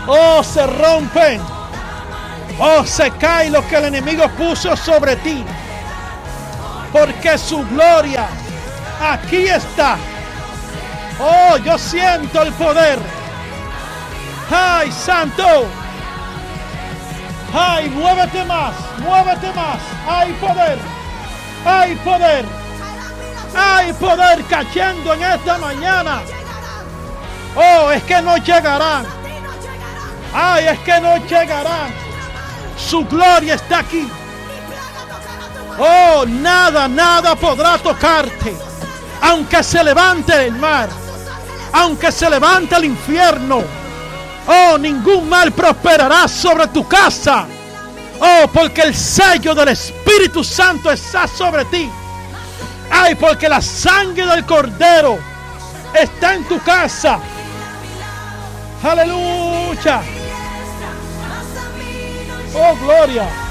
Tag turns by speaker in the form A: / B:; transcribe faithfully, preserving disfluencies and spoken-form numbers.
A: Oh, se rompen. Oh, se cae lo que el enemigo puso sobre ti. Porque su gloria aquí está. Oh, yo siento el poder. ¡Ay, santo! ¡Ay, muévete más! ¡Muévete más! ¡Hay poder! ¡Hay poder! ¡Hay poder cayendo en esta mañana! ¡Oh, es que no llegarán! ¡Ay, es que no llegarán! ¡Su gloria está aquí! ¡Oh, nada, nada podrá tocarte! Aunque se levante el mar, aunque se levante el infierno, oh, ningún mal prosperará sobre tu casa. Oh, porque el sello del Espíritu Santo está sobre ti. Ay, porque la sangre del Cordero está en tu casa. Aleluya. Oh, gloria.